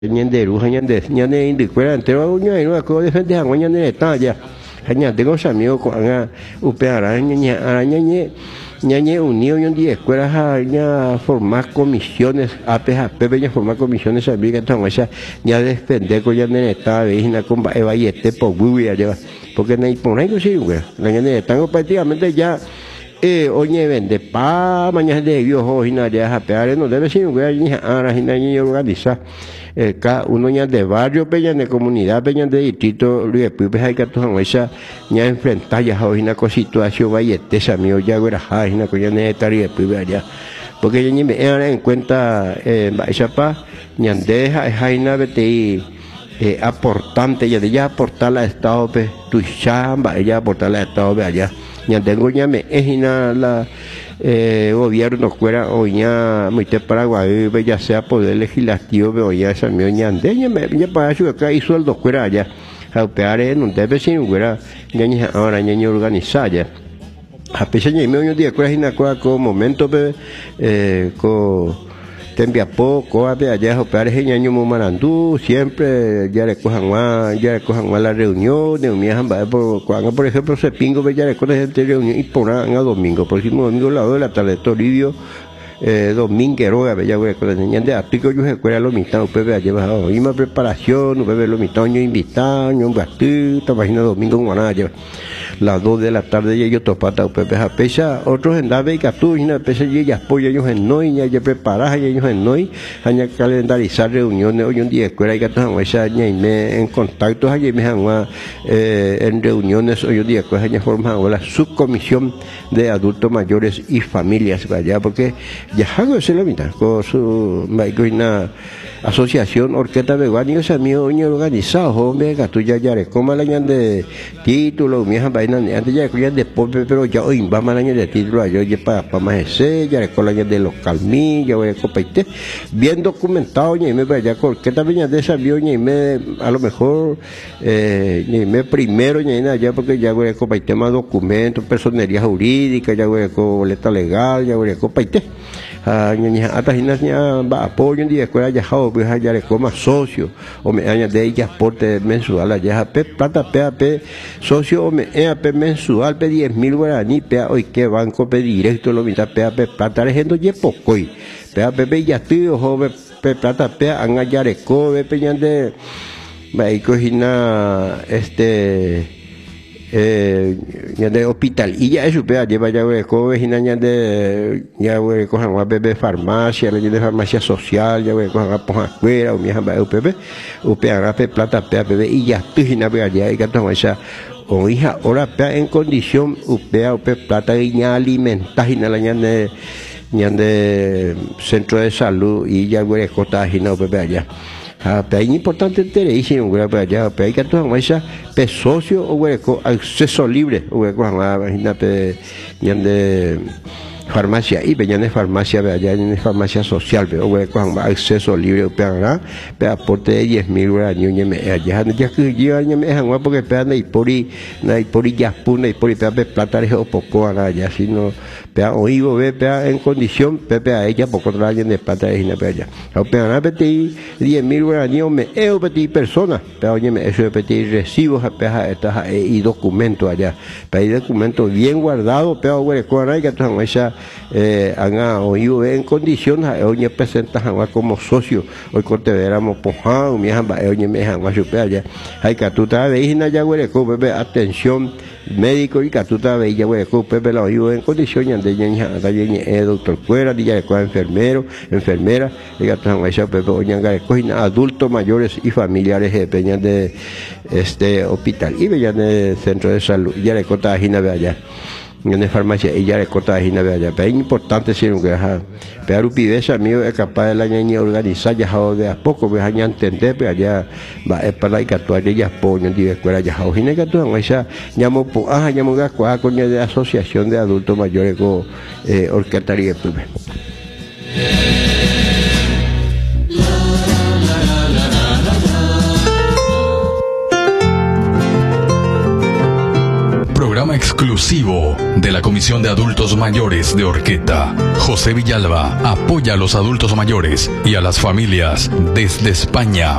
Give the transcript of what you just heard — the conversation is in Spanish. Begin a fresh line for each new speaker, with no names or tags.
ñanderu ñande indicuera entero uña y no co defende a ñande talla haña tengo amigos con upeara ñañe unido y un día escuela ya formar comisiones APJP ya formar comisiones amiga entonces ya defender con ñande está vecina con Eva y este por ya porque no hay por ahí sí la ñande están prácticamente ya oye vende pa mañana de viejo y nadie japear no debe ser güey ahora y nadie organiza cada uno ya de barrio peña de comunidad peña de distrito después hay que tomar esa ya enfrentar ya hoy una situación vaya esa mío ya güera hay una cosa necesaria después allá porque ya ni me en cuenta esa pa ya deja hay una vete aportante ya aportar al estado pe tu chamba ella aportar al estado pe allá ya tengo ya me ejina la gobierno fuera o ya muy te Paraguay ya sea poder legislativo pero ya esa mi ñande ya para eso acá y sueldo fuera allá a peare no debe ser fuera ya ahora ya organizar ya a pesar de mi día fuera una cosa como momento co tembia poco allá a peare ñaño Marandú siempre ya le cojan más la reunión de un cuando por ejemplo se pingo ya le cojan gente reunión y por a domingo próximo domingo lado de la tarde Toribio dominguero ya voy con la niña de aplico yo recuerda lo mitad usted lleva hoy más preparación usted lo mitad yo invitado un gatito página domingo una ya las 2 de la tarde ya yo topata usted a pesa otros en dave y catu y una pesa ya apoya ellos en noy ya preparar ellos en noy hay que calendarizar reuniones hoy un día escuela y que todos esa en contactos allí me han en reuniones hoy un día pues hay formado la subcomisión de adultos mayores y familias allá porque ya hago ese la mitad con su una asociación orquesta vegana y ese mío organizado hombre que tú ya como la de título mi hija vaina antes ya después pero ya hoy va mal año de título yo ya para más ese ya con la de los calmí ya voy a compartir bien documentado y me vaya orquesta veña de esa vio y me a lo mejor y me primero y ya porque ya voy a compartir más documentos personería jurídica ya voy a boleta legal ya voy a compartir hasta ya va apoyo en día escuela ya pues ya le coma socio o me añade de ella aporte mensual allá plata PAP socio o me EAP mensual pe 10.000 guaraní PA hoy que banco pe directo lo mitad PAP plata regendo ye poco y PAP ya estoy joven plata PA han allá de cobe peñan de cocina ya de hospital y ya eso pero lleva ya de cobe ya de ya voy a coger una bebé farmacia de farmacia social ya voy a coger a escuela o mi hija va a UPA plata bebé y ya estoy en la ya y que toma esa o hija ahora en condición UPA plata y ya alimentar y la ya de centro de salud y ya voy a coger no bebé allá pero es importante interés en un grupo allá pero hay que tomar esa socio o acceso libre o imagina de farmacia y venían de farmacia allá en farmacia social pero acceso libre pero aporte de 10.000 guaraníes allá ya que llevan porque pegan y por ya puna y por plata o poco allá sino pea oído ve pea en condición pepe a ella poco traen de plata de allá pero pegan a pedir 10.000 guaraníes me pedir personas pero oye eso de pedir recibos y documentos allá pedir documentos bien guardados pero que esa haga oído en condiciones hoy presentas como socio hoy corteveramos pojado mi hija oye me dejan más allá hay que tú te veis ya bebé atención médico y que tú te veis ya bebé la oído en condiciones de doctor fuera ya enfermero enfermera y que tú esa bebé oye adultos mayores y familiares de de hospital y veían de centro de salud ya le corta allá en la farmacia ella le corta allá pero es importante si no que pero pibesa mío es capaz de la niña organizar ya de a poco pues allá entender pero allá va es para que actuar ya ponen de escuela ya hoy que tú esa llamo llamo con de asociación de adultos mayores con orquestaría
programa exclusivo exclusivo de la Comisión de Adultos Mayores de Orqueta. José Villalba apoya a los adultos mayores y a las familias desde España.